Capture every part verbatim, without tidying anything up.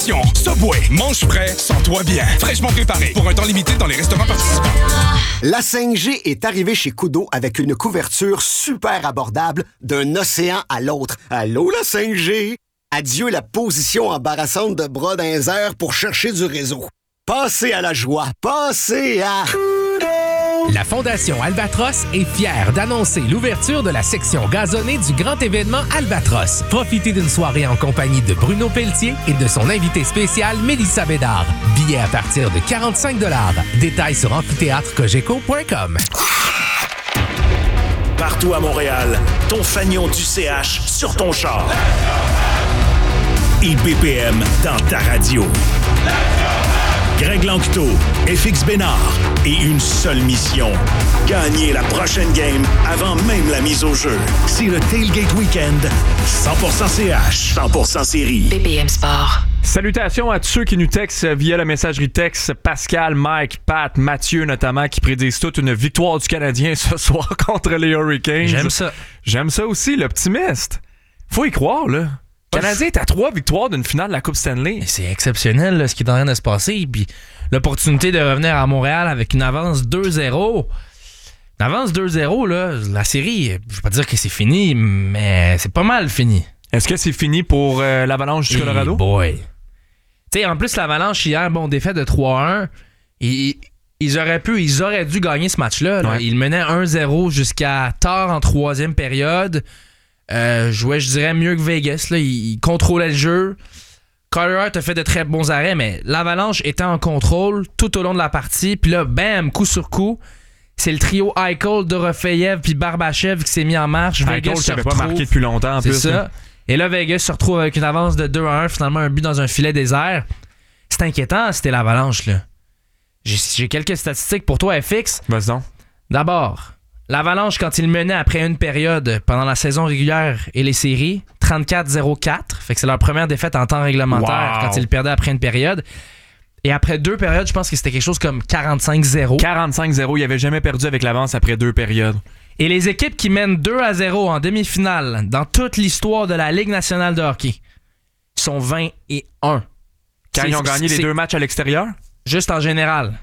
Subway, mange frais, sens-toi bien. Fraîchement préparé pour un temps limité dans les restaurants participants. La cinq G est arrivée chez Koodo avec une couverture super abordable d'un océan à l'autre. Allô, la cinq G? Adieu la position embarrassante de bras dans les airs pour chercher du réseau. Passez à la joie. Passez à... La Fondation Albatros est fière d'annoncer l'ouverture de la section gazonnée du grand événement Albatros. Profitez d'une soirée en compagnie de Bruno Pelletier et de son invité spécial Mélissa Bédard. Billets à partir de quarante-cinq dollars. Détails sur amphithéâtre cogeco point com. Partout à Montréal, ton fanion du C H sur ton char. I B P M dans ta radio. Greg Lanctot, F X Bénard et une seule mission. Gagner la prochaine game avant même la mise au jeu. C'est le Tailgate Weekend. cent pour cent C H, cent pour cent série. B P M Sport. Salutations à tous ceux qui nous textent via la messagerie texte. Pascal, Mike, Pat, Mathieu notamment, qui prédisent toute une victoire du Canadien ce soir contre les Hurricanes. J'aime ça. J'aime ça aussi, l'optimiste. Faut y croire, là. Le Canadien est à trois victoires d'une finale de la Coupe Stanley. Et c'est exceptionnel là, ce qui est en train de se passer. Puis l'opportunité de revenir à Montréal avec une avance deux zéro. Une avance deux zéro, là, la série, je vais pas dire que c'est fini, mais c'est pas mal fini. Est-ce que c'est fini pour euh, l'Avalanche du Colorado? Hey boy. Tu sais, en plus, l'Avalanche hier, bon, défaite de trois un. Ils, ils auraient pu, ils auraient dû gagner ce match-là. Là. Ouais. Ils menaient un zéro jusqu'à tard en troisième période. Euh, jouait, je dirais, mieux que Vegas. Là. Il, il contrôlait le jeu. Carter Hart a fait de très bons arrêts, mais l'Avalanche était en contrôle tout au long de la partie. Puis là, bam, coup sur coup, c'est le trio Eichel, Dorofeyev puis Barbachev qui s'est mis en marche. Eichel qui n'avait pas marqué depuis longtemps en c'est plus. ça. Là. Et là, Vegas se retrouve avec une avance de deux à un, finalement un but dans un filet désert. C'est inquiétant, c'était l'Avalanche. Là. J'ai, j'ai quelques statistiques pour toi, F X. Vas-y donc. D'abord, l'Avalanche, quand il menait après une période pendant la saison régulière et les séries, trente-quatre zéro quatre. Fait que c'est leur première défaite en temps réglementaire wow. quand ils perdaient après une période. Et après deux périodes, je pense que c'était quelque chose comme quarante-cinq zéro. quarante-cinq zéro, il n'avait jamais perdu avec l'avance après deux périodes. Et les équipes qui mènent deux à zéro en demi-finale dans toute l'histoire de la Ligue nationale de hockey sont vingt et un. Quand c'est, ils ont gagné les deux matchs à l'extérieur? Juste en général.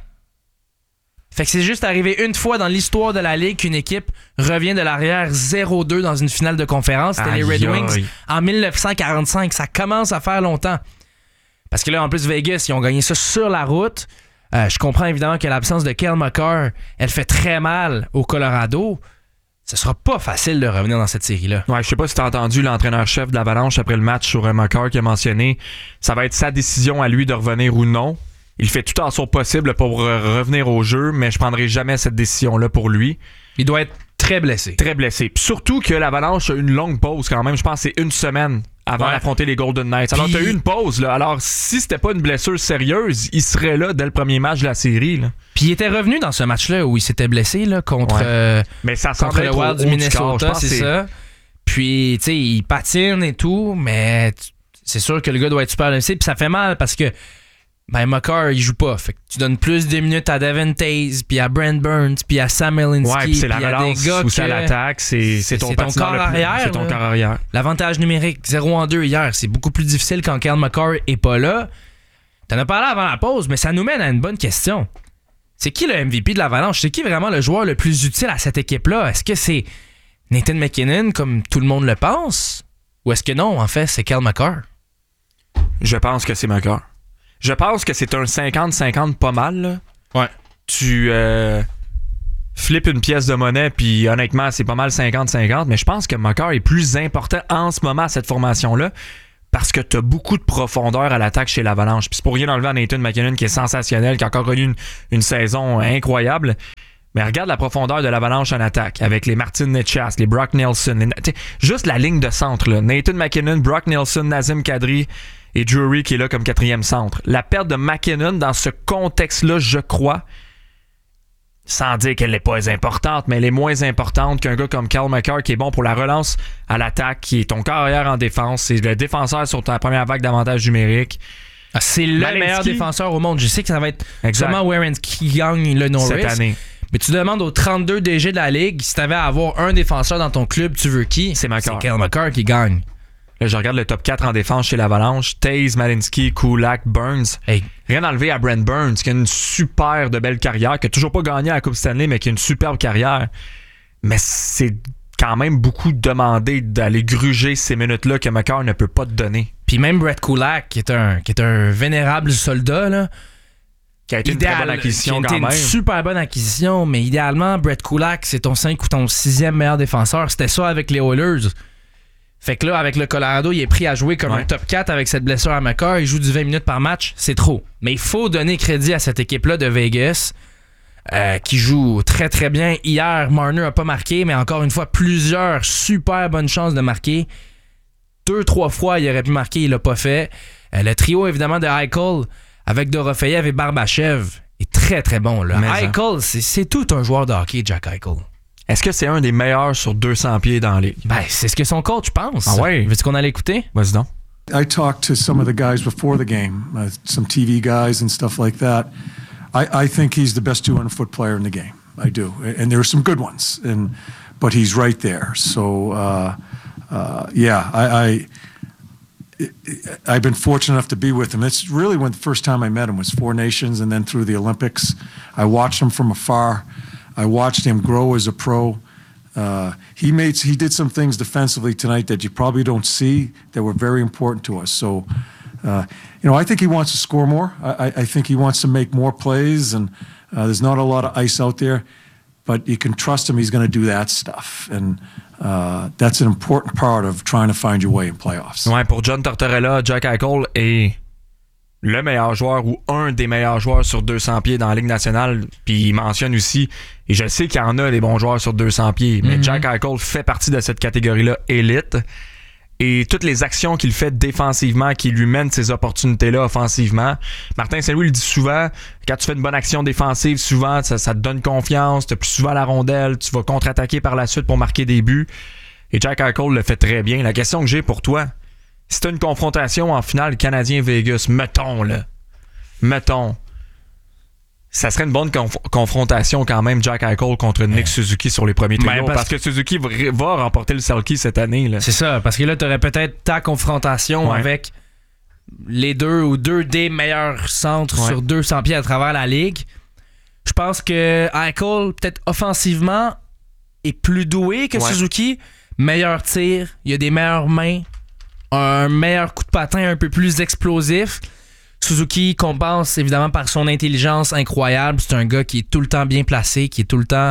Fait que c'est juste arrivé une fois dans l'histoire de la Ligue qu'une équipe revient de l'arrière zéro deux dans une finale de conférence. C'était aïe, les Red Wings aïe. en dix-neuf cent quarante-cinq. Ça commence à faire longtemps. Parce que là, en plus, Vegas, ils ont gagné ça sur la route. Euh, je comprends évidemment que l'absence de Cale Makar, elle fait très mal au Colorado. Ce sera pas facile de revenir dans cette série-là. Ouais, je sais pas si t'as entendu l'entraîneur-chef de l'Avalanche après le match sur un Makar qui a mentionné ça va être sa décision à lui de revenir ou non. Il fait tout en son possible pour euh, revenir au jeu, mais je prendrai jamais cette décision-là pour lui. Il doit être très blessé. Très blessé. Puis surtout que l'Avalanche a une longue pause quand même. Je pense que c'est une semaine avant ouais. d'affronter les Golden Knights. Alors, Puis... t'as eu une pause, là. Alors, si c'était pas une blessure sérieuse, il serait là dès le premier match de la série, là. Puis il était revenu dans ce match-là où il s'était blessé, là, contre, ouais. euh, mais ça contre le Wild du Minnesota, c'est, c'est ça. Puis, tu sais, il patine et tout, mais c'est sûr que le gars doit être super blessé. Puis ça fait mal parce que ben Makar, il joue pas. Fait que tu donnes plus de minutes à Devin Taze, puis à Brent Burns, puis à Sam Elinsky. Ouais, puis c'est la relance ou c'est à l'attaque, c'est, c'est ton, c'est ton corps arrière. C'est ton corps arrière. L'avantage numérique, zéro en deux hier, c'est beaucoup plus difficile quand Cale Makar est pas là. T'en as parlé avant la pause, mais ça nous mène à une bonne question. C'est qui le M V P de l'Avalanche? C'est qui vraiment le joueur le plus utile à cette équipe-là? Est-ce que c'est Nathan MacKinnon, comme tout le monde le pense? Ou est-ce que non, en fait, c'est Cale Makar? Je pense que c'est Makar. Je pense que c'est un cinquante cinquante pas mal. Là. Ouais. Tu euh, flippes une pièce de monnaie, puis honnêtement, c'est pas mal cinquante cinquante, mais je pense que Makar est plus important en ce moment à cette formation-là parce que t'as beaucoup de profondeur à l'attaque chez l'Avalanche. Puis c'est pour rien enlever à Nathan MacKinnon qui est sensationnel, qui a encore connu une, une saison incroyable. Mais regarde la profondeur de l'Avalanche en attaque avec les Martin Necas, les Brock Nelson. Les, juste la ligne de centre. Là. Nathan MacKinnon, Brock Nelson, Nazem Kadri et Drury qui est là comme quatrième centre. La perte de MacKinnon dans ce contexte-là, je crois, sans dire qu'elle n'est pas importante, mais elle est moins importante qu'un gars comme Cale Makar qui est bon pour la relance à l'attaque, qui est ton carrière en défense, c'est le défenseur sur ta première vague d'avantage numérique. Ah, c'est le Malinski, meilleur défenseur au monde. Je sais que ça va être exact. Sûrement Werenski qui gagne le Norris cette année. Mais tu demandes aux trente-deux D G de la Ligue si tu avais à avoir un défenseur dans ton club, tu veux qui? C'est Makar. C'est Cale Makar qui gagne. Là, je regarde le top quatre en défense chez l'Avalanche. Taze, Malinsky, Kulak, Burns. Hey. Rien enlevé à Brent Burns, qui a une super de belle carrière, qui a toujours pas gagné à la Coupe Stanley, mais qui a une superbe carrière. Mais c'est quand même beaucoup demandé d'aller gruger ces minutes-là que McCarr ne peut pas te donner. Puis même Brett Kulak, qui est un, qui est un vénérable soldat, là, qui a été idéal, une très bonne acquisition qui a été quand même. Une super bonne acquisition, mais idéalement, Brett Kulak, c'est ton cinq ou ton sixième meilleur défenseur. C'était ça avec les Oilers. Fait que là, avec le Colorado, il est pris à jouer comme ouais. un top quatre avec cette blessure à McCarr. Il joue du vingt minutes par match. C'est trop. Mais il faut donner crédit à cette équipe-là de Vegas euh, qui joue très, très bien. Hier, Marner n'a pas marqué, mais encore une fois, plusieurs super bonnes chances de marquer. Deux, trois fois, il aurait pu marquer, il l'a pas fait. Euh, le trio, évidemment, de Eichel avec Dorofeyev et Barbachev est très, très bon. Là. Eichel, c'est, c'est tout un joueur de hockey, Jack Eichel. Est-ce que c'est un des meilleurs sur deux cents pieds dans la ligue? Ben, c'est ce que son coach pense. Ah ouais? Veux-tu qu'on allait écouter? Vas-y donc. I talked to some of the guys before the game, uh, some T V guys and stuff like that. I, I think he's the best two hundred foot player in the game. I do. And there are some good ones, and but he's right there. So, uh, uh, yeah, I, I, I've been fortunate enough to be with him. It's really when the first time I met him was Four Nations and then through the Olympics. I watched him from afar. I watched him grow as a pro. Uh, he made he did some things defensively tonight that you probably don't see that were very important to us. So, uh, you know, I think he wants to score more. I, I think he wants to make more plays, and uh, there's not a lot of ice out there, but you can trust him. He's going to do that stuff, and uh, that's an important part of trying to find your way in playoffs. Ouais, pour John Tortorella, Jack Eichel est le meilleur joueur ou un des meilleurs joueurs sur deux cents pieds dans la Ligue nationale. Puis il mentionne aussi, et je sais qu'il y en a des bons joueurs sur deux cents pieds, mais mm-hmm. Jack Eichel fait partie de cette catégorie-là élite. Et toutes les actions qu'il fait défensivement, qui lui mènent ces opportunités-là offensivement. Martin Saint-Louis le dit souvent, quand tu fais une bonne action défensive, souvent ça, ça te donne confiance, tu as plus souvent la rondelle, tu vas contre-attaquer par la suite pour marquer des buts. Et Jack Eichel le fait très bien. La question que j'ai pour toi, si t'as une confrontation en finale Canadien-Vegas, mettons, là, mettons, ça serait une bonne conf- confrontation quand même, Jack Eichel contre Nick Suzuki sur les premiers trios, ben parce, parce que Suzuki va, va remporter le Selke cette année. Là. C'est ça, parce que là, t'aurais peut-être ta confrontation ouais. avec les deux ou deux des meilleurs centres ouais. sur deux cents pieds à travers la Ligue. Je pense que Eichel, peut-être offensivement, est plus doué que ouais. Suzuki. Meilleur tir, il a des meilleures mains, un meilleur coup de patin un peu plus explosif. Suzuki compense évidemment par son intelligence incroyable. C'est un gars qui est tout le temps bien placé, qui est tout le temps...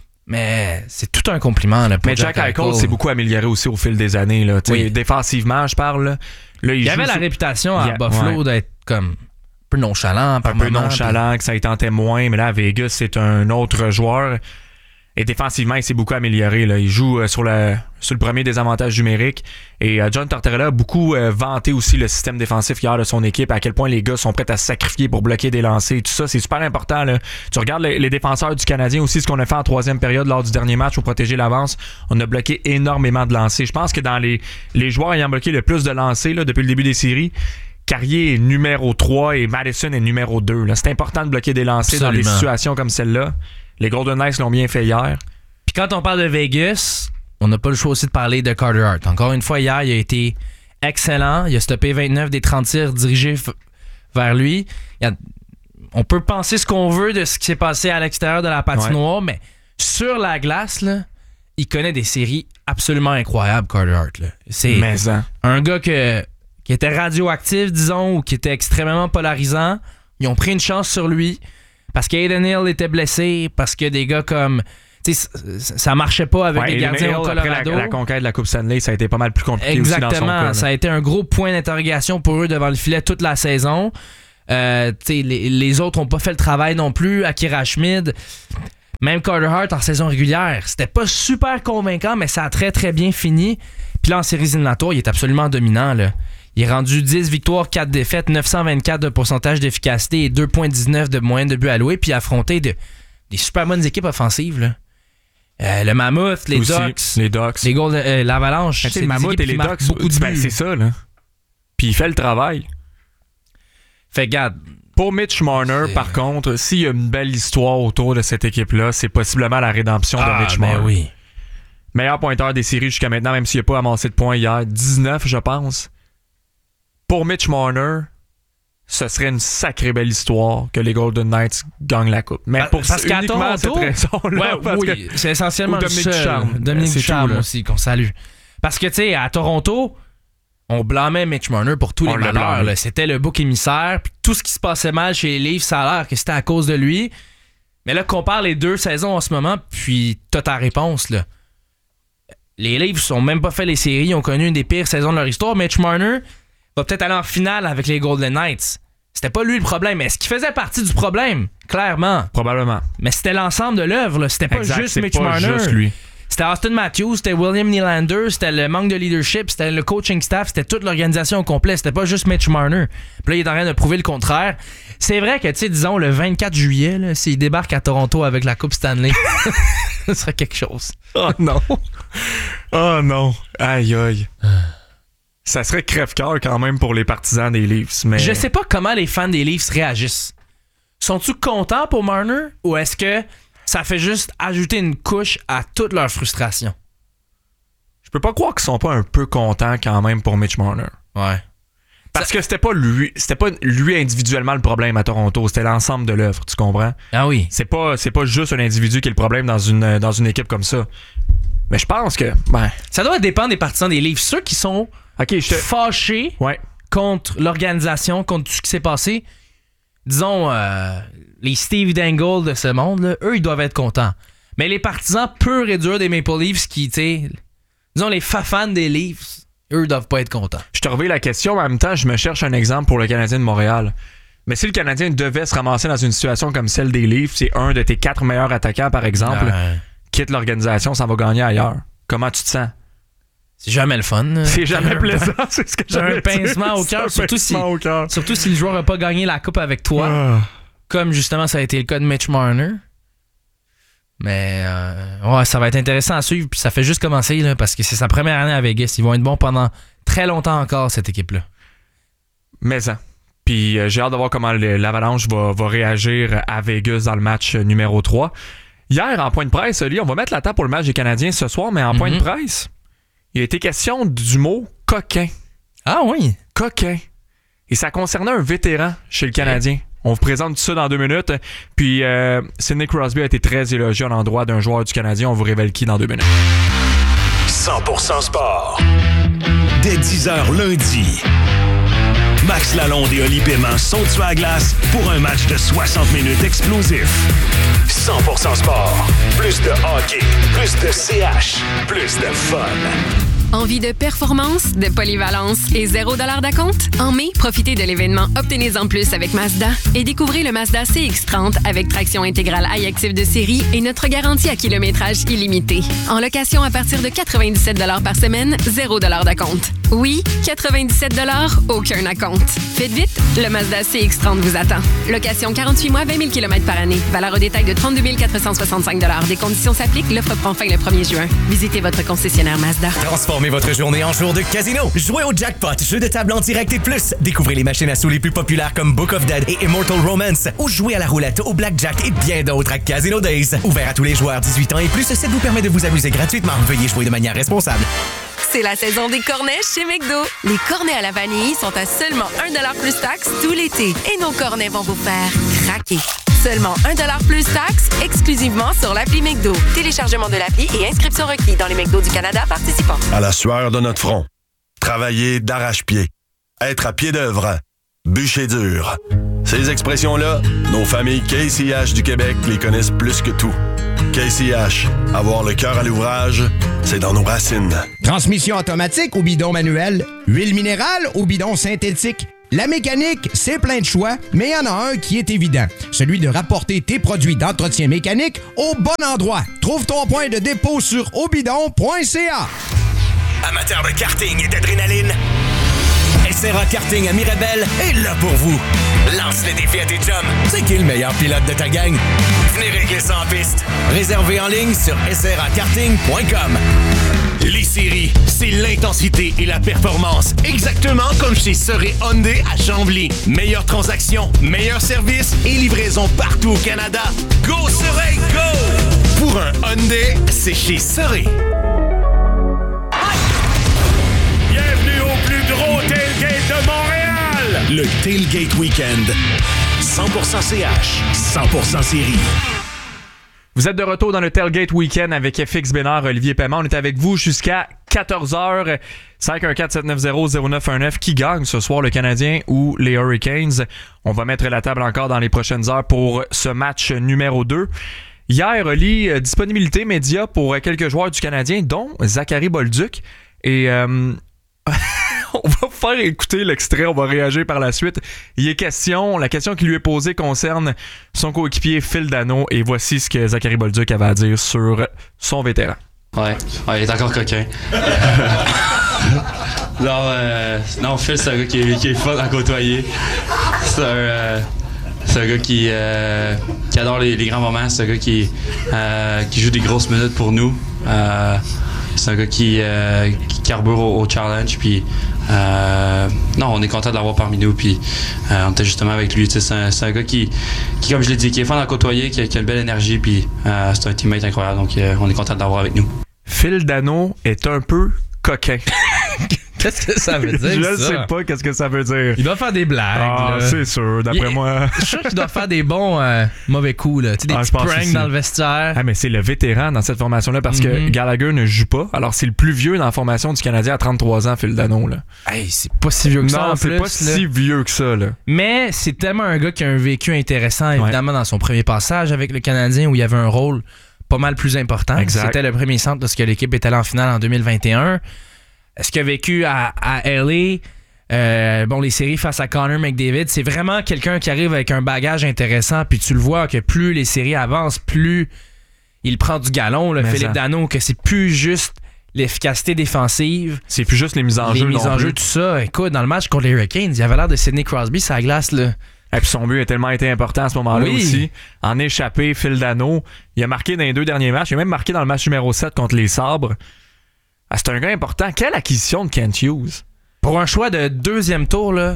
Mais c'est tout un compliment. Là, pour Mais Jack Eichel s'est beaucoup amélioré aussi au fil des années. Là. Oui. Défensivement, je parle. Là, là, il il avait la sur... réputation à a... Buffalo ouais. d'être comme un peu nonchalant. Un peu moment, nonchalant, puis... que ça y tentait moins. Mais là, à Vegas, c'est un autre joueur. Et défensivement, il s'est beaucoup amélioré. Là. Il joue euh, sur, le, sur le premier des avantages numériques. Et euh, John Tortorella a beaucoup euh, vanté aussi le système défensif hier de son équipe, à quel point les gars sont prêts à se sacrifier pour bloquer des lancers. Tout ça, c'est super important. Là. Tu regardes les, les défenseurs du Canadien aussi, ce qu'on a fait en troisième période lors du dernier match pour protéger l'avance. On a bloqué énormément de lancers. Je pense que dans les, les joueurs ayant bloqué le plus de lancers là, depuis le début des séries, Carrier est numéro trois et Madison est numéro deux. Là. C'est important de bloquer des lancers Absolument. Dans des situations comme celle-là. Les Golden Knights l'ont bien fait hier. Puis quand on parle de Vegas, on n'a pas le choix aussi de parler de Carter Hart. Encore une fois, hier, il a été excellent. Il a stoppé vingt-neuf des trente tirs dirigés f- vers lui. Il a... On peut penser ce qu'on veut de ce qui s'est passé à l'extérieur de la patinoire, ouais. mais sur la glace, là, il connaît des séries absolument incroyables, Carter Hart. Là. C'est mais hein. un gars que, qui était radioactif, disons, ou qui était extrêmement polarisant. Ils ont pris une chance sur lui. Parce qu'Aiden Hill était blessé, parce que des gars comme... Tu sais, ça marchait pas avec ouais, les gardiens Hill, au Colorado. Après la, la conquête de la Coupe Stanley, ça a été pas mal plus compliqué Exactement, aussi dans son cas. Ça a été un gros point d'interrogation pour eux devant le filet toute la saison. Euh, les, les autres ont pas fait le travail non plus. Akira Schmid, même Carter Hart en saison régulière, c'était pas super convaincant, mais ça a très très bien fini. Puis là, en séries éliminatoires, il est absolument dominant, là. Il est rendu dix victoires, quatre défaites, neuf cent vingt-quatre de pourcentage d'efficacité et deux virgule dix-neuf de moyenne de buts alloués, puis affronté de, des super bonnes équipes offensives. Là. Euh, le Mammoth, les Aussi, Ducks, les Ducks. les Gold, euh, l'Avalanche. C'est le Mammoth et les Ducks, beaucoup de ben, buts. c'est ça. Là. Puis il fait le travail. Fait garde. Pour Mitch Marner, c'est... par contre, s'il y a une belle histoire autour de cette équipe-là, c'est possiblement la rédemption ah, de Mitch ben Marner. Oui. Meilleur pointeur des séries jusqu'à maintenant, même s'il n'a pas amassé de points hier. dix-neuf, je pense. Pour Mitch Marner, ce serait une sacrée belle histoire que les Golden Knights gagnent la coupe. Mais pour parce qu'à uniquement Toronto, cette raison-là, ouais, parce oui, que, c'est essentiellement le Dominique seul. Ducharme. Dominique C'est Ducharme tout, là. aussi, qu'on salue. Parce que, tu sais, à Toronto, on blâmait Mitch Marner pour tous On les l'a malheurs. blâmé. Là. C'était le bouc émissaire. Puis tout ce qui se passait mal chez les Leafs, ça a l'air que c'était à cause de lui. Mais là, compare les deux saisons en ce moment, puis t'as ta réponse, là. Les Leafs n'ont même pas fait les séries, ils ont connu une des pires saisons de leur histoire. Mitch Marner va peut-être aller en finale avec les Golden Knights. C'était pas lui le problème. Est-ce qu'il faisait partie du problème? Clairement. Probablement. Mais c'était l'ensemble de l'œuvre, là. C'était pas Exact, juste c'est Mitch pas Marner. juste lui. C'était Austin Matthews, c'était William Nylander, c'était le manque de leadership, c'était le coaching staff, c'était toute l'organisation au complet. C'était pas juste Mitch Marner. Puis là, il est en train de prouver le contraire. C'est vrai que, tu sais, disons, le vingt-quatre juillet, là, s'il débarque à Toronto avec la Coupe Stanley, ce serait quelque chose. Oh non. Oh non. Aïe aïe. Ça serait crève-cœur quand même pour les partisans des Leafs. Mais... Je sais pas comment les fans des Leafs réagissent. Sont-ils contents pour Marner ou est-ce que ça fait juste ajouter une couche à toute leur frustration? Je peux pas croire qu'ils sont pas un peu contents quand même pour Mitch Marner. Ouais. Parce que c'était pas lui, c'était pas lui individuellement le problème à Toronto, c'était l'ensemble de l'œuvre, tu comprends? Ah oui. C'est pas, c'est pas juste un individu qui est le problème dans une, dans une équipe comme ça. Mais je pense que, ben... Ça doit dépendre des partisans des Leafs. Ceux qui sont okay, je te... fâchés ouais. contre l'organisation, contre tout ce qui s'est passé, disons, euh, les Steve Dangle de ce monde, là, eux, ils doivent être contents. Mais les partisans purs et durs des Maple Leafs qui, tu sais, disons, les fans des Leafs, eux, doivent pas être contents. Je te reviens la question, mais en même temps, je me cherche un exemple pour le Canadien de Montréal. Mais si le Canadien devait se ramasser dans une situation comme celle des Leafs, c'est un de tes quatre meilleurs attaquants, par exemple, Ouais. quitte l'organisation, ça va gagner ailleurs. Comment tu te sens? C'est jamais le fun. C'est jamais plaisant, c'est ce que J'ai un j'allais pincement dire. au cœur, C'est un surtout si, pincement au cœur. surtout si le joueur n'a pas gagné la coupe avec toi, Ah. comme justement ça a été le cas de Mitch Marner. Mais euh, ouais, ça va être intéressant à suivre, puis ça fait juste commencer là, parce que c'est sa première année à Vegas. Ils vont être bons pendant très longtemps encore, cette équipe-là. Mais ça. Puis euh, j'ai hâte de voir comment le- l'Avalanche va, va réagir à Vegas dans le match euh, numéro trois. Hier, en point de presse, Oli, on va mettre la table pour le match des Canadiens ce soir, mais en Mm-hmm. point de presse, il a été question du mot coquin. Ah oui? Coquin. Et ça concernait un vétéran chez le Canadien. On vous présente tout ça dans deux minutes. Puis euh, Sidney Crosby a été très élogié à l'endroit d'un joueur du Canadien. On vous révèle qui dans deux minutes. cent pour cent sport. Dès dix heures lundi. Max Lalonde et Oli Paiement sont sur la glace pour un match de soixante minutes explosif. cent pour cent sport. Plus de hockey, plus de C H, plus de fun. Envie de performance, de polyvalence et zéro dollar d'acompte? En mai, profitez de l'événement Obtenez-en plus avec Mazda et découvrez le Mazda C X trente avec traction intégrale iActive de série et notre garantie à kilométrage illimité. En location à partir de quatre-vingt-dix-sept dollars par semaine, zéro dollar d'acompte. Oui, quatre-vingt-dix-sept dollars, aucun acompte. Faites vite, le Mazda C X trente vous attend. Location quarante-huit mois, vingt mille kilomètres par année. Valeur au détail de trente-deux mille quatre cent soixante-cinq dollars. Des conditions s'appliquent. L'offre prend fin le premier juin. Visitez votre concessionnaire Mazda. Transformez votre journée en jour de casino. Jouez au jackpot, jeu de table en direct et plus. Découvrez les machines à sous les plus populaires comme Book of Dead et Immortal Romance. Ou jouez à la roulette, au blackjack et bien d'autres à Casino Days. Ouvert à tous les joueurs dix-huit ans et plus, ça vous permet de vous amuser gratuitement. Veuillez jouer de manière responsable. C'est la saison des cornets chez McDo. Les cornets à la vanille sont à seulement un dollar plus taxe tout l'été. Et nos cornets vont vous faire craquer. Seulement un dollar plus taxe, exclusivement sur l'appli McDo. Téléchargement de l'appli et inscription requis dans les McDo du Canada participants. À la sueur de notre front. Travailler d'arrache-pied. Être à pied d'œuvre. Bûcher dur. Ces expressions-là, nos familles K C H du Québec les connaissent plus que tout. K C H, avoir le cœur à l'ouvrage, c'est dans nos racines. Transmission automatique ou bidon manuel, huile minérale ou bidon synthétique. La mécanique, c'est plein de choix, mais il y en a un qui est évident. Celui de rapporter tes produits d'entretien mécanique au bon endroit. Trouve ton point de dépôt sur obidon point c a. Amateur de karting et d'adrénaline, S R A Karting à Mirabel est là pour vous. Lance le défi à tes chums. C'est qui le meilleur pilote de ta gang? Venez régler ça en piste. Réservez en ligne sur s r a karting point com. Les séries, c'est l'intensité et la performance. Exactement comme chez Soré Hyundai à Chambly. Meilleure transaction, meilleur service et livraison partout au Canada. Go Soré, go! Pour un Hyundai, c'est chez Soré. Tailgate de Montréal. Le Tailgate Weekend. cent pour cent C H, cent pour cent série. Vous êtes de retour dans le Tailgate Weekend avec F X Bénard, Olivier Paiement. On est avec vous jusqu'à quatorze heures. cinq un quatre sept neuf zéro zéro neuf un neuf. Qui gagne ce soir, le Canadien ou les Hurricanes? On va mettre la table encore dans les prochaines heures pour ce match numéro deux. Hier, Oli, euh, disponibilité média pour euh, quelques joueurs du Canadien, dont Zachary Bolduc. Et euh, on va faire écouter l'extrait, on va réagir par la suite. Il est question, la question qui lui est posée concerne son coéquipier Phil Danault. Et voici ce que Zachary Bolduc avait à dire sur son vétéran. Ouais, ouais, il est encore coquin. non, euh, non, Phil, c'est un gars qui est, qui est fun à côtoyer. C'est un... Euh, C'est un gars qui, euh, qui adore les, les grands moments. C'est un gars qui, euh, qui joue des grosses minutes pour nous. Euh, c'est un gars qui, euh, qui carbure au, au challenge. Puis, euh, non, on est content de l'avoir parmi nous. Puis, euh, on était justement avec lui. C'est un, c'est un gars qui, qui, comme je l'ai dit, qui est fun à côtoyer, qui a, qui a une belle énergie. Puis, euh, c'est un teammate incroyable. Donc, euh, on est content de l'avoir avec nous. Phil Danault est un peu coquin. Qu'est-ce que ça veut dire? Je ne ça? sais pas qu'est-ce que ça veut dire. Il doit faire des blagues. Ah, là. c'est sûr, d'après Il, moi. Je suis sûr qu'il doit faire des bons euh, mauvais coups. Là. Tu sais, des Ah, petits je pense pranks aussi. dans le vestiaire. Ah, mais c'est le vétéran dans cette formation-là parce Mm-hmm. que Gallagher ne joue pas. Alors, c'est le plus vieux dans la formation du Canadien à trente-trois ans, Phil Danault. Là. Hey, c'est pas si vieux que ça. Non, en c'est plus, pas là. si vieux que ça. Là. Mais c'est tellement un gars qui a un vécu intéressant, évidemment, ouais. dans son premier passage avec le Canadien où il avait un rôle pas mal plus important. Exact. C'était le premier centre lorsque l'équipe est allée en finale en deux mille vingt et un. Ce qu'il a vécu à, à L A, euh, bon, les séries face à Connor McDavid, c'est vraiment quelqu'un qui arrive avec un bagage intéressant. Puis tu le vois que plus les séries avancent, plus il prend du galon, le Philippe Danault, que c'est plus juste l'efficacité défensive. C'est plus juste les mises en les jeu. Les mises en jeu, tout ça. Écoute, dans le match contre les Hurricanes, il avait l'air de Sidney Crosby sur la glace, là. Et puis son but a tellement été important à ce moment-là oui. aussi. En échappé, Phil Danault, il a marqué dans les deux derniers matchs. Il a même marqué dans le match numéro sept contre les Sabres. Ah, c'est un gars important. Quelle acquisition de Kent Hughes? Pour un choix de deuxième tour, là,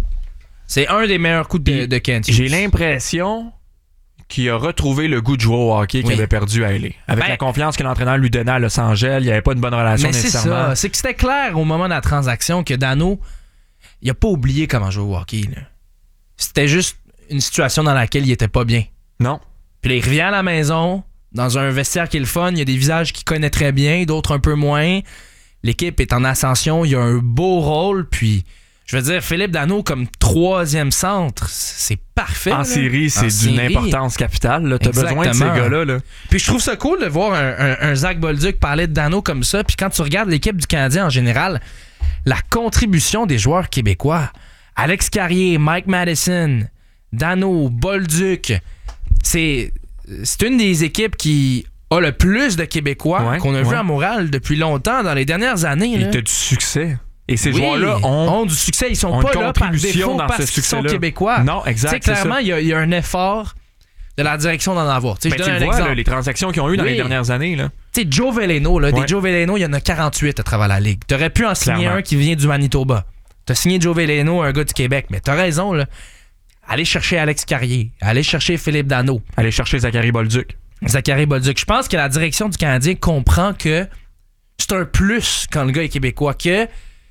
c'est un des meilleurs coups de, de Kent Hughes. J'ai l'impression qu'il a retrouvé le goût de jouer au hockey qu'il oui. avait perdu à L A. Avec ben, la confiance que l'entraîneur lui donnait à Los Angeles, il n'y avait pas une bonne relation mais nécessairement. C'est ça. C'est que c'était clair au moment de la transaction que Danault, il n'a pas oublié comment jouer au hockey. Là. C'était juste une situation dans laquelle il était pas bien. Non. Puis là, il revient à la maison, dans un vestiaire qui est le fun, il y a des visages qu'il connaît très bien, d'autres un peu moins. L'équipe est en ascension, il y a un beau rôle, puis je veux dire, Philippe Danault comme troisième centre, c'est parfait. En là. série, c'est en d'une série. importance capitale. Tu as besoin de ces gars-là. Là. Puis je trouve ça cool de voir un, un, un Zach Bolduc parler de Danault comme ça, puis quand tu regardes l'équipe du Canadien en général, la contribution des joueurs québécois, Alex Carrier, Mike Madison, Danault, Bolduc, c'est... C'est une des équipes qui a le plus de Québécois ouais, qu'on a ouais. vu à Montréal depuis longtemps, dans les dernières années. Il a du succès. Et ces oui, joueurs-là ont, ont du succès. Ils sont pas là par défaut dans parce qu'ils sont québécois. Non, exact. Clairement, il y, y a un effort de la direction d'en avoir. Ben, je tu le vois, là, les transactions qu'ils ont eues dans oui. les dernières années. Là. Joe Veleno, là, ouais. des Joe Veleno, il y en a quarante-huit à travers la ligue. Tu aurais pu en signer Clairement. un qui vient du Manitoba. Tu as signé Joe Veleno, un gars du Québec. Mais tu as raison, là. Allez chercher Alex Carrier. Allez chercher Philippe Danault. Allez chercher Zachary Bolduc. Zachary Bolduc. Je pense que la direction du Canadien comprend que c'est un plus quand le gars est québécois, que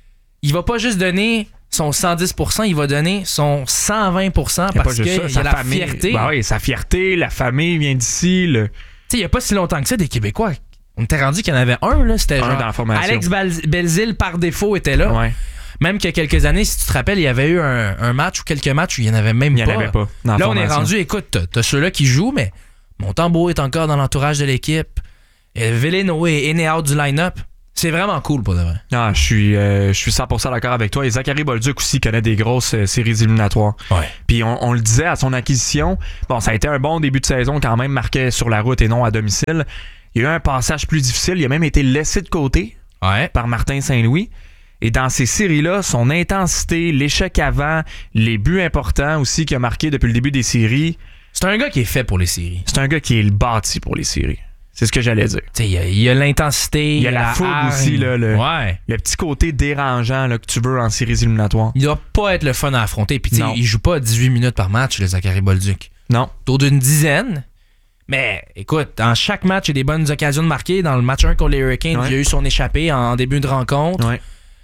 il va pas juste donner son cent dix pour cent, il va donner son cent vingt pour cent parce qu'il y a, y a la famille. Fierté. Ben oui, sa fierté, la famille vient d'ici. Le... Tu sais, il n'y a pas si longtemps que ça, des Québécois. On était rendu qu'il y en avait un, là. C'était un genre dans la formation. Alex Bal- Belzile, par défaut, était là. Ouais. Même qu'il y a quelques années, si tu te rappelles, il y avait eu un, un match ou quelques matchs où il n'y en avait même il pas. Il n'y en avait pas. Dans là, la on est rendu, écoute, t'as, t'as ceux-là qui jouent, mais Montembeault est encore dans l'entourage de l'équipe. Et Veleno est in et out du line-up. C'est vraiment cool pour de vrai. Ah, je suis, euh, je suis cent pour cent d'accord avec toi. Et Zachary Bolduc aussi connaît des grosses euh, séries éliminatoires. Ouais. Puis on, on le disait à son acquisition, bon, ça a été un bon début de saison quand même, marqué sur la route et non à domicile. Il y a eu un passage plus difficile. Il a même été laissé de côté ouais. par Martin Saint-Louis. Et dans ces séries-là, son intensité, l'échec avant, les buts importants aussi qu'il a marqué depuis le début des séries. C'est un gars qui est fait pour les séries. C'est un gars qui est bâti pour les séries. C'est ce que j'allais dire. Il y, y a l'intensité. Il y a la, la fougue hargne. Aussi. Là, le, ouais. le petit côté dérangeant là, que tu veux en séries éliminatoires. Il doit pas être le fun à affronter. Puis il joue pas dix-huit minutes par match, le Zachary Bolduc. Non. Autour d'une dizaine. Mais écoute, dans chaque match, il y a des bonnes occasions de marquer. Dans le match un contre les Hurricanes, ouais. il y a eu son échappée en début de rencontre. Ouais.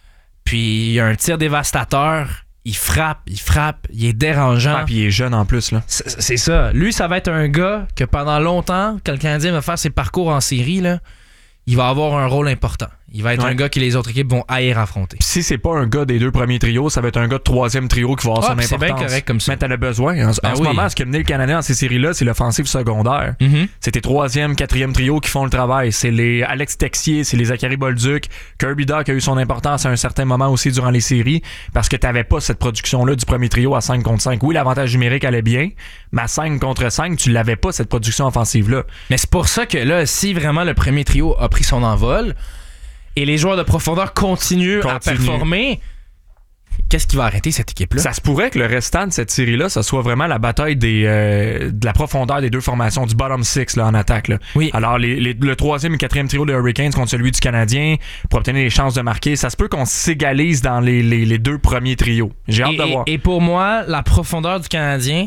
Puis il y a un tir dévastateur. Il frappe, il frappe, il est dérangeant. Ah, puis il est jeune en plus, là. C'est, c'est ça. Lui, ça va être un gars que pendant longtemps, quand le Canadien va faire ses parcours en série, là, il va avoir un rôle important. Il va être ouais. un gars que les autres équipes vont haïr affronter. Puis si c'est pas un gars des deux premiers trios, ça va être un gars de troisième trio qui va avoir ah, son importance. C'est bien correct comme ça. Mais t'en as besoin. En, ben en ce oui. moment, ce qui a mené le Canadien dans ces séries-là, c'est l'offensive secondaire. Mm-hmm. C'est tes troisième, quatrième trio qui font le travail. C'est les Alex Texier, c'est les Zachary Bolduc. Kirby Dach a eu son importance à un certain moment aussi durant les séries parce que t'avais pas cette production-là du premier trio à cinq contre cinq. Oui, l'avantage numérique allait bien, mais à cinq contre cinq, tu l'avais pas, cette production offensive-là. Mais c'est pour ça que là, si vraiment le premier trio a pris son envol, et les joueurs de profondeur continuent Continue. à performer, qu'est-ce qui va arrêter cette équipe-là? Ça se pourrait que le restant de cette série-là, ça soit vraiment la bataille des, euh, de la profondeur des deux formations, du bottom six là, en attaque. Là. Oui. Alors, les, les, le troisième et quatrième trio des Hurricanes contre celui du Canadien pour obtenir les chances de marquer, ça se peut qu'on s'égalise dans les, les, les deux premiers trios. J'ai hâte et, de voir. Et pour moi, la profondeur du Canadien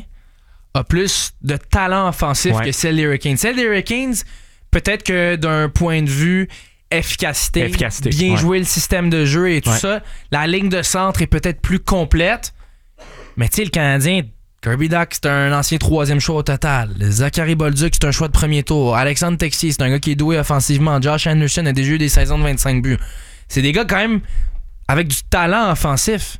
a plus de talent offensif ouais. que celle des Hurricanes. Celle des Hurricanes, peut-être que d'un point de vue efficacité, efficacité bien ouais. jouer le système de jeu et tout ouais. ça, la ligne de centre est peut-être plus complète. Mais tu sais, le Canadien, Kirby Dach, c'est un ancien troisième choix au total. Zachary Bolduc, c'est un choix de premier tour. Alexandre Texier, c'est un gars qui est doué offensivement. Josh Anderson a déjà eu des saisons de vingt-cinq buts. C'est des gars quand même avec du talent offensif.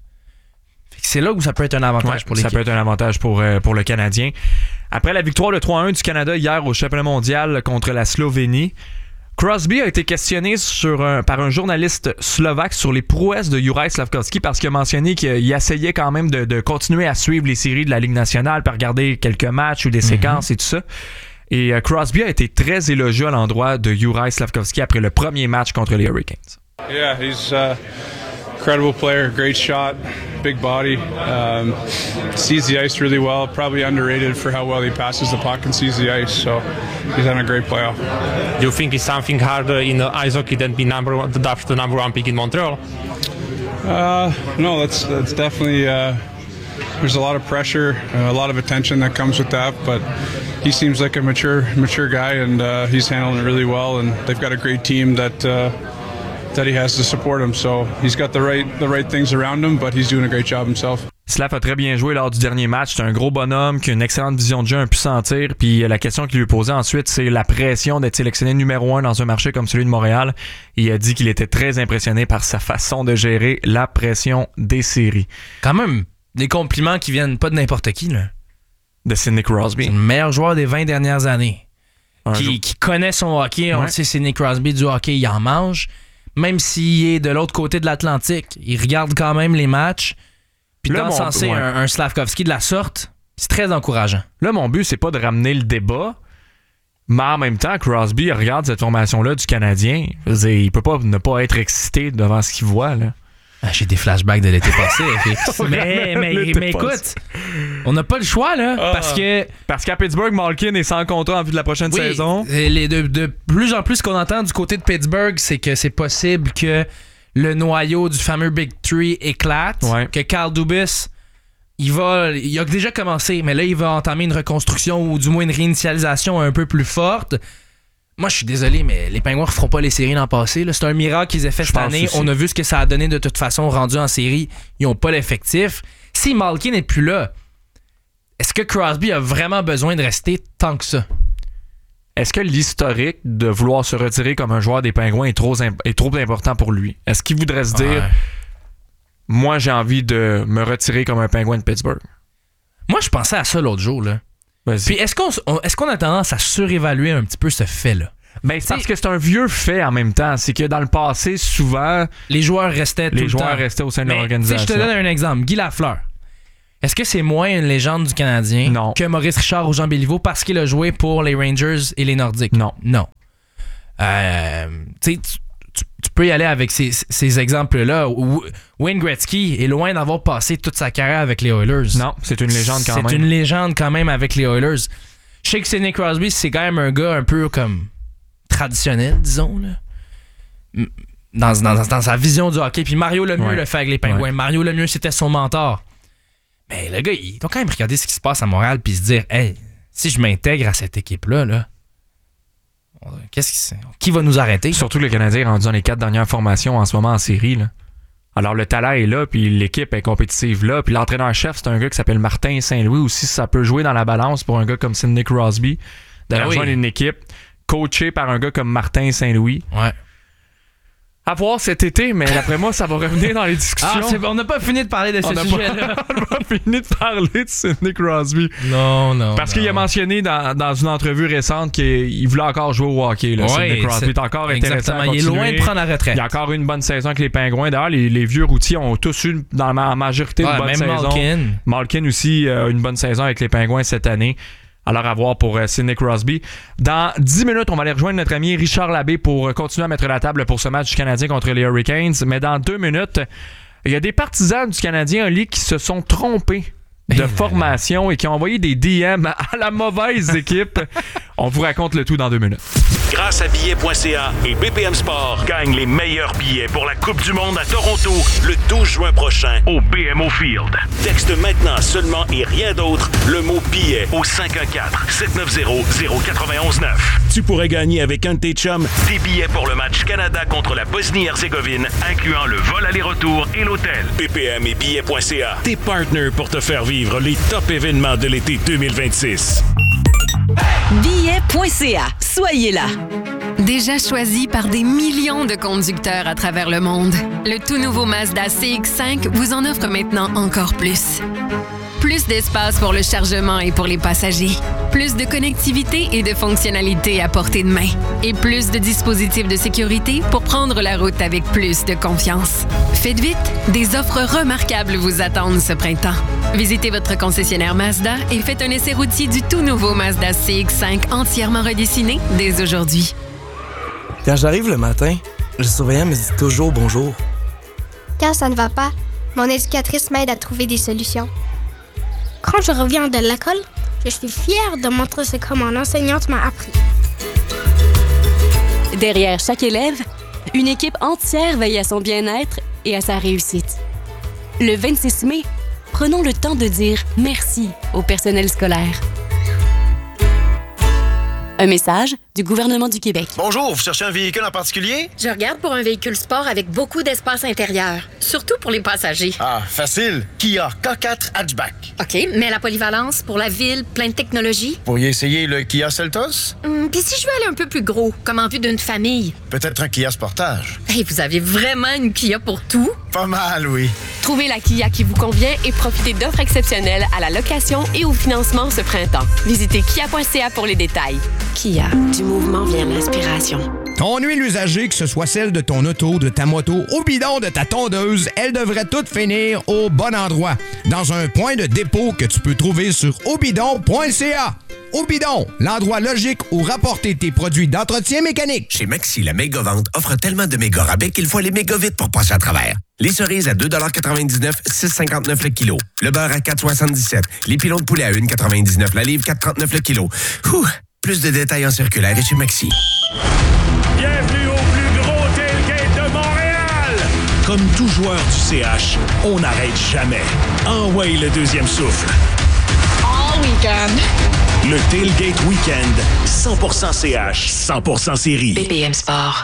C'est là où ça peut être un avantage ouais, pour l'équipe. Ça peut être un avantage pour, euh, pour le Canadien. Après la victoire de trois à un du Canada hier au championnat mondial contre la Slovénie, Crosby a été questionné sur un, par un journaliste slovaque sur les prouesses de Juraj Slafkovský parce qu'il a mentionné qu'il essayait quand même de, de continuer à suivre les séries de la Ligue nationale, puis regarder quelques matchs ou des mm-hmm. séquences et tout ça. Et uh, Crosby a été très élogieux à l'endroit de Juraj Slafkovský après le premier match contre les Hurricanes. Yeah, he's uh, incredible player, great shot, big body, um, sees the ice really well, probably underrated for how well he passes the puck and sees the ice, so he's having a great playoff. Do you think it's something harder in ice hockey than be number one, the number one pick in Montreal? Uh, no, that's that's definitely uh, there's a lot of pressure, uh, a lot of attention that comes with that, but he seems like a mature mature guy and uh, he's handling it really well, and they've got a great team that. Uh, that he has to support him, so he's got the right the right things around him, but he's doing a great job himself. Slav a très bien joué lors du dernier match. C'est un gros bonhomme qui a une excellente vision de jeu, un pu sentir. Puis la question qu'il lui posait ensuite, c'est la pression d'être sélectionné numéro un dans un marché comme celui de Montréal. Et il a dit qu'il était très impressionné par sa façon de gérer la pression des séries. Quand même, des compliments qui viennent pas de n'importe qui, là. De Sidney Crosby. C'est le meilleur joueur des vingt dernières années. Qui, qui connaît son hockey. On ouais. le sait, Sidney Crosby, du hockey, il en mange. Même s'il est de l'autre côté de l'Atlantique, il regarde quand même les matchs. Puis là, d'encenser ouais. un, un Slafkovský de la sorte, c'est très encourageant. Là, mon but, c'est pas de ramener le débat, mais en même temps, Crosby regarde cette formation-là du Canadien. Je veux dire, il peut pas ne pas être excité devant ce qu'il voit, là. Ah, j'ai des flashbacks de l'été passé. mais mais, mais écoute, on n'a pas le choix, là. Ah, parce que. Parce qu'à Pittsburgh, Malkin est sans contrat en vue de la prochaine oui, saison. Les, de, de plus en plus, ce qu'on entend du côté de Pittsburgh, c'est que c'est possible que le noyau du fameux Big Three éclate. Ouais. Que Carl Dubas, il va. Il a déjà commencé, mais là, il va entamer une reconstruction ou du moins une réinitialisation un peu plus forte. Moi, je suis désolé, mais les Pingouins ne feront pas les séries l'an passé. Là. C'est un miracle qu'ils aient fait je cette année. Aussi. On a vu ce que ça a donné de toute façon. Rendu en série, ils n'ont pas l'effectif. Si Malkin n'est plus là, est-ce que Crosby a vraiment besoin de rester tant que ça? Est-ce que l'historique de vouloir se retirer comme un joueur des Pingouins est trop, imp- est trop important pour lui? Est-ce qu'il voudrait se dire ouais. « Moi, j'ai envie de me retirer comme un Pingouin de Pittsburgh ». Moi, je pensais à ça l'autre jour, là. Vas-y. Puis est-ce qu'on, on, est-ce qu'on a tendance à surévaluer un petit peu ce fait-là? Ben, c'est parce que c'est un vieux fait en même temps. C'est que dans le passé, souvent... Les joueurs restaient tout les le joueurs temps. restaient au sein de Mais, l'organisation. Je te donne un exemple. Guy Lafleur. Est-ce que c'est moins une légende du Canadien non. que Maurice Richard ou Jean Béliveau parce qu'il a joué pour les Rangers et les Nordiques? Non. Non. Euh, tu sais... Tu, tu peux y aller avec ces, ces exemples-là. Wayne Gretzky est loin d'avoir passé toute sa carrière avec les Oilers. Non, c'est une légende quand c'est même. C'est une légende quand même avec les Oilers. Je sais que Sidney Crosby, c'est quand même un gars un peu comme traditionnel, disons, là. Dans, dans, dans sa vision du hockey. Puis Mario Lemieux ouais. le fait avec les Pingouins. Ouais. Mario Lemieux, c'était son mentor. Mais le gars, il doit quand même regarder ce qui se passe à Montréal puis se dire, hey, si je m'intègre à cette équipe-là, là, qu'est-ce qui, qui va nous arrêter? Surtout que le Canadien est rendu dans les quatre dernières formations en ce moment en série. Là. Alors, le talent est là, puis l'équipe est compétitive là. Puis l'entraîneur-chef, c'est un gars qui s'appelle Martin Saint-Louis aussi. Ça peut jouer dans la balance pour un gars comme Sidney Crosby d'aller Ben oui. rejoindre une équipe coachée par un gars comme Martin Saint-Louis. Ouais. À voir cet été, mais d'après moi, ça va revenir dans les discussions. Ah, c'est bon, on n'a pas fini de parler de ce on n'a sujet-là. pas, on n'a pas fini de parler de Sidney Crosby. Non, non. Parce non. qu'il a mentionné dans, dans une entrevue récente qu'il voulait encore jouer au hockey. Là, Ouais, Sidney Crosby est encore intéressant. exactement. À Il est continuer. loin de prendre la retraite. Il a encore eu une bonne saison avec les Pingouins. D'ailleurs, les, les vieux routiers ont tous eu dans la majorité Ouais, une bonne même saison. Malkin. Malkin aussi a une bonne saison avec les Pingouins cette année. Alors, à voir pour euh, Sidney Crosby. Dans dix minutes, on va aller rejoindre notre ami Richard Labbé pour euh, continuer à mettre la table pour ce match du Canadien contre les Hurricanes. Mais dans deux minutes, il y a des partisans du Canadien en Ligue qui se sont trompés de formation et qui ont envoyé des D M à la mauvaise équipe. On vous raconte le tout dans deux minutes. Grâce à billets point c a et B P M Sport, gagne les meilleurs billets pour la Coupe du monde à Toronto le douze juin prochain au B M O Field. Texte maintenant seulement et rien d'autre le mot billet au cinq un quatre, sept neuf zéro, zéro quatre un neuf. Tu pourrais gagner avec un de tes chums des billets pour le match Canada contre la Bosnie-Herzégovine, incluant le vol aller-retour et l'hôtel. B P M et billets point c a, tes partenaires pour te faire vivre les top événements de l'été deux mille vingt-six. billets point c a. Soyez là. Déjà choisi par des millions de conducteurs à travers le monde, le tout nouveau Mazda C X cinq vous en offre maintenant encore plus. Plus d'espace pour le chargement et pour les passagers. Plus de connectivité et de fonctionnalités à portée de main. Et plus de dispositifs de sécurité pour prendre la route avec plus de confiance. Faites vite, des offres remarquables vous attendent ce printemps. Visitez votre concessionnaire Mazda et faites un essai routier du tout nouveau Mazda C X cinq entièrement redessiné dès aujourd'hui. Quand j'arrive le matin, le surveillant me dit toujours bonjour. Quand ça ne va pas, mon éducatrice m'aide à trouver des solutions. Quand je reviens de l'école, je suis fière de montrer ce que mon enseignante m'a appris. Derrière chaque élève, une équipe entière veille à son bien-être et à sa réussite. Le vingt-six mai, prenons le temps de dire merci au personnel scolaire. Un message du gouvernement du Québec. Bonjour, vous cherchez un véhicule en particulier? Je regarde pour un véhicule sport avec beaucoup d'espace intérieur, surtout pour les passagers. Ah, facile. Kia K quatre Hatchback. OK, mais la polyvalence pour la ville, plein de technologie? Vous pourriez essayer le Kia Seltos? Hum, Puis si je veux aller un peu plus gros, comme en vue d'une famille? Peut-être un Kia Sportage. Hey, vous avez vraiment une Kia pour tout? Pas mal, oui. Trouvez la Kia qui vous convient et profitez d'offres exceptionnelles à la location et au financement ce printemps. Visitez kia point c a pour les détails. Kia, du mouvement vient l'inspiration. Ton huile usagée, que ce soit celle de ton auto, de ta moto, au bidon de ta tondeuse, elle devrait toutes finir au bon endroit. Dans un point de dépôt que tu peux trouver sur obidon point c a. Obidon, l'endroit logique où rapporter tes produits d'entretien mécanique. Chez Maxi, la méga vente offre tellement de méga rabais qu'il faut aller méga vite pour passer à travers. Les cerises à deux quatre-vingt-dix-neuf, six cinquante-neuf le kilo. Le beurre à quatre soixante-dix-sept. Les pilons de poulet à un quatre-vingt-dix-neuf la livre, quatre trente-neuf le kilo. Ouh, plus de détails en circulaire et chez Maxi. Bienvenue au plus gros tailgate de Montréal! Comme tout joueur du C H, on n'arrête jamais. Envoie le deuxième souffle. All weekend. Le Tailgate Weekend, cent pour cent C H, cent pour cent série. B P M Sport.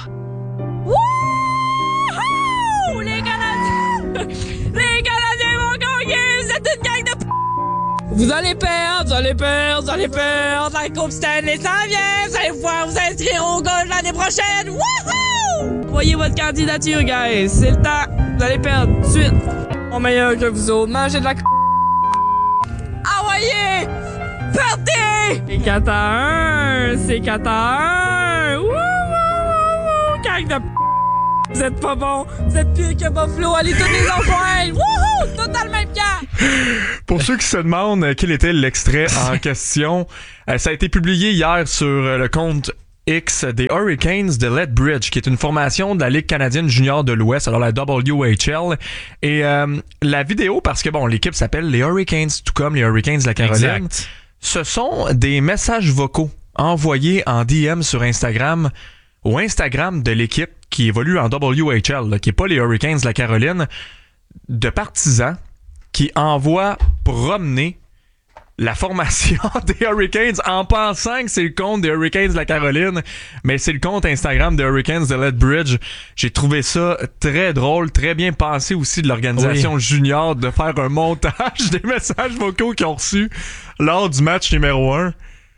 Wouhou! Les Canadiens! Les Canadiens vont gagner! Vous êtes une gang de p... Vous allez perdre, vous allez perdre, vous allez perdre! La Coupe Stanley s'en vient! Vous allez pouvoir vous inscrire au golf l'année prochaine! Wouhou! Voyez votre candidature, guys! C'est le temps! Vous allez perdre tout de suite! On meilleur que vous autres! Mangez de la c... Ah voyez! Partez! C'est quatre à un! C'est quatre à un! Wouh, wouh, wouh, wouh! Gang de p... Vous êtes pas bon! Vous êtes pire que Buffalo! Allez tous les enjoindre! Wouhou! Totalement bien! Pour ceux qui se demandent euh, quel était l'extrait en question, euh, ça a été publié hier sur euh, le compte X des Hurricanes de Lethbridge, qui est une formation de la Ligue canadienne junior de l'Ouest, alors la W H L. Et euh, la vidéo, parce que bon, l'équipe s'appelle les Hurricanes, tout comme les Hurricanes de la Caroline. Exact. Ce sont des messages vocaux envoyés en D M sur Instagram au Instagram de l'équipe qui évolue en W H L, là, qui n'est pas les Hurricanes de la Caroline, de partisans qui envoient promener la formation des Hurricanes en pensant que c'est le compte des Hurricanes de la Caroline, mais c'est le compte Instagram des Hurricanes de Lethbridge. J'ai trouvé ça très drôle, très bien pensé aussi de l'organisation oui. junior de faire un montage des messages vocaux qu'ils ont reçus lors du match numéro un.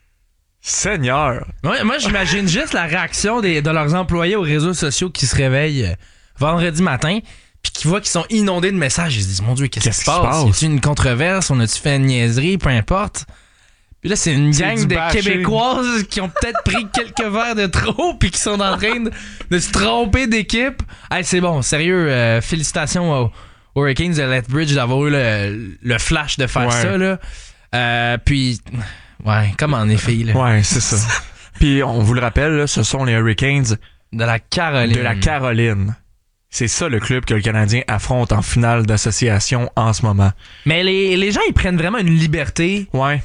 Seigneur! Ouais, moi, j'imagine juste la réaction des, de leurs employés aux réseaux sociaux qui se réveillent vendredi matin puis qui voient qu'ils sont inondés de messages. Ils se disent, mon Dieu, qu'est-ce, qu'est-ce qui se passe? Y a-t-il une controverse? On a-tu fait une niaiserie? Peu importe. Puis là, c'est une c'est gang de bâché. Québécoises qui ont peut-être pris quelques verres de trop puis qui sont en train de, de se tromper d'équipe. Hey, c'est bon, sérieux, euh, félicitations aux, aux Hurricanes de Lethbridge d'avoir eu le, le flash de faire ouais. ça, là. Euh, puis, ouais, comme en effet, là. Ouais, c'est ça. Puis, on vous le rappelle, là, ce sont les Hurricanes de la Caroline. De la Caroline. C'est ça le club que le Canadien affronte en finale d'association en ce moment. Mais les, les gens, ils prennent vraiment une liberté ouais.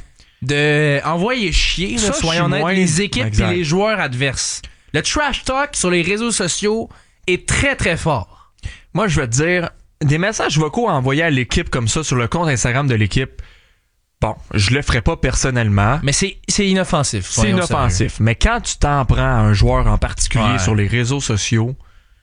de envoyer chier, ça, là, soyons honnêtes, moins... les équipes et les joueurs adverses. Le trash talk sur les réseaux sociaux est très, très fort. Moi, je vais te dire, des messages vocaux envoyés à l'équipe comme ça sur le compte Instagram de l'équipe, bon, je le ferai pas personnellement. Mais c'est, c'est inoffensif. C'est inoffensif. Sérieux. Mais quand tu t'en prends à un joueur en particulier ouais. sur les réseaux sociaux,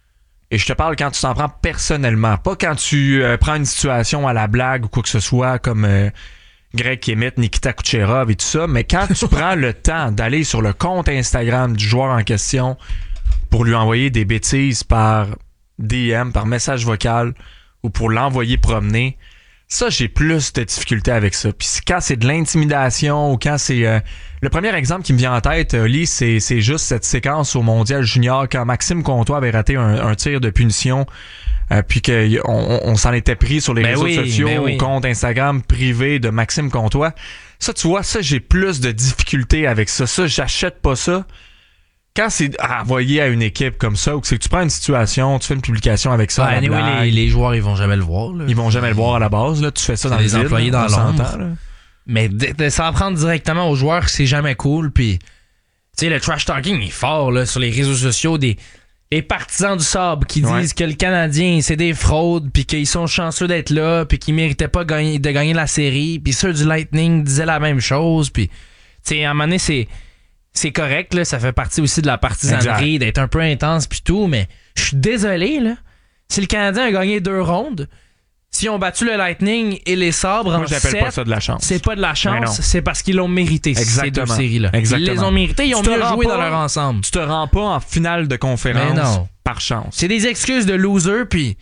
et je te parle quand tu t'en prends personnellement, pas quand tu euh, prends une situation à la blague ou quoi que ce soit, comme euh, Greg Kimmett, Nikita Kucherov et tout ça, mais quand tu prends le temps d'aller sur le compte Instagram du joueur en question pour lui envoyer des bêtises par D M, par message vocal ou pour l'envoyer promener, ça, j'ai plus de difficultés avec ça. Puis quand c'est de l'intimidation ou quand c'est... Euh, le premier exemple qui me vient en tête, Lee, c'est, c'est juste cette séquence au Mondial Junior quand Maxime Comtois avait raté un, un tir de punition euh, puis qu'on on, on s'en était pris sur les ben réseaux oui, sociaux ben oui. au compte Instagram privé de Maxime Comtois. Ça, tu vois, ça, j'ai plus de difficultés avec ça. Ça, j'achète pas ça. Quand c'est envoyé à une équipe comme ça, ou que c'est que tu prends une situation, tu fais une publication avec ça. Ouais, anyway, les, les joueurs, ils vont jamais le voir. Là. Ils vont jamais le voir à la base. Là. Tu fais ça c'est dans les employés dans l'ombre. Mais de, de s'en prendre directement aux joueurs, c'est jamais cool. Puis, tu sais, le trash talking est fort là, sur les réseaux sociaux. Des les partisans du Sabre qui disent ouais. que le Canadien, c'est des fraudes, puis qu'ils sont chanceux d'être là, puis qu'ils méritaient pas gagner, de gagner la série. Puis ceux du Lightning disaient la même chose. Puis, tu sais, à un moment donné, c'est. C'est correct, là, ça fait partie aussi de la partisanerie, exact. D'être un peu intense pis tout, mais je suis désolé, là. Si le Canadien a gagné deux rondes, s'ils ont battu le Lightning et les Sabres Moi, en sept, pas ça de la chance. C'est pas de la chance, c'est parce qu'ils l'ont mérité, Exactement. Ces deux séries-là. Exactement. Ils les ont mérités, ils ont mieux joué pas, dans leur ensemble. Tu te rends pas en finale de conférence par chance. C'est des excuses de loser, puis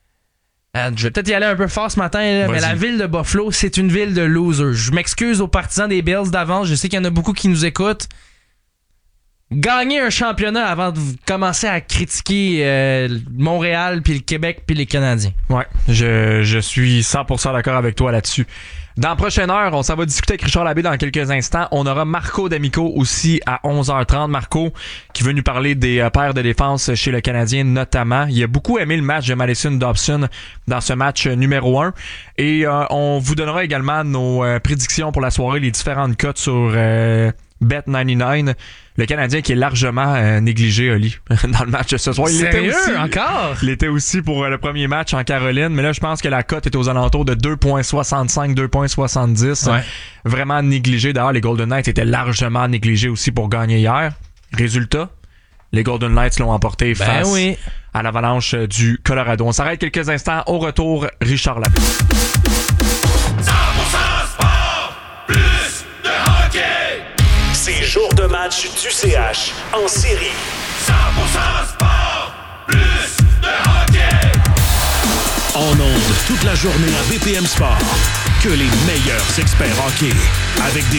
euh, je vais peut-être y aller un peu fort ce matin, là, mais la ville de Buffalo, c'est une ville de losers. Je m'excuse aux partisans des Bills d'avance, je sais qu'il y en a beaucoup qui nous écoutent. Gagner un championnat avant de commencer à critiquer euh, Montréal, puis le Québec, puis les Canadiens. Ouais, je, je suis cent pour cent d'accord avec toi là-dessus. Dans la prochaine heure, on s'en va discuter avec Richard Labbé dans quelques instants. On aura Marco D'Amico aussi à onze heures trente. Marco qui veut nous parler des euh, paires de défense chez le Canadien notamment. Il a beaucoup aimé le match de Madison Dobson dans ce match numéro un. Et euh, on vous donnera également nos euh, prédictions pour la soirée, les différentes cotes sur euh, Bet quatre-vingt-dix-neuf. Le Canadien qui est largement euh, négligé, Oli, dans le match de ce soir. Il Sérieux? Était aussi, encore? Il était aussi pour euh, le premier match en Caroline, mais là, je pense que la cote est aux alentours de deux virgule soixante-cinq, deux virgule soixante-dix. Ouais. Vraiment négligé. D'ailleurs, les Golden Knights étaient largement négligés aussi pour gagner hier. Résultat, les Golden Knights l'ont emporté ben face oui. à l'Avalanche du Colorado. On s'arrête quelques instants. Au retour, Richard Labbé. C'est jour de match du C H en série. cent pour cent sport, plus de hockey. En ondes toute la journée à B P M Sport. Que les meilleurs experts hockey. Avec des